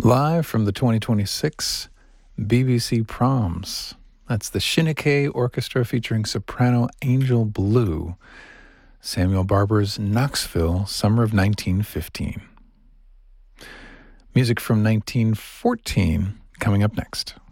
Live from the 2026 BBC Proms. That's the Shinnick Orchestra featuring soprano Angel Blue. Samuel Barber's Knoxville, summer of 1915. Music from 1914 coming up next.